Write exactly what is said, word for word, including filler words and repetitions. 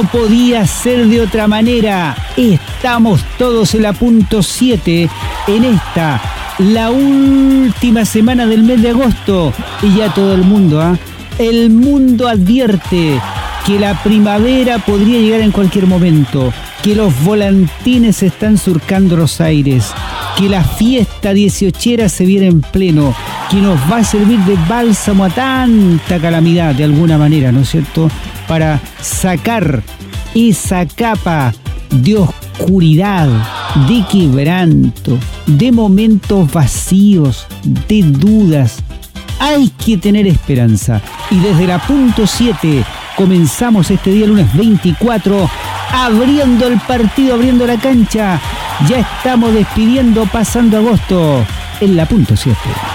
No podía ser de otra manera. Estamos todos en la punto siete en esta, la última semana del mes de agosto. Y ya todo el mundo, ¿ah? ¿eh? El mundo advierte que la primavera podría llegar en cualquier momento, que los volantines están surcando los aires, que la fiesta dieciochera se viene en pleno, que nos va a servir de bálsamo a tanta calamidad de alguna manera, ¿no es cierto?, para sacar esa capa de oscuridad, de quebranto, de momentos vacíos, de dudas. Hay que tener esperanza. Y desde la punto siete comenzamos este día lunes veinticuatro, abriendo el partido, abriendo la cancha. Ya estamos despidiendo, pasando agosto en la punto siete.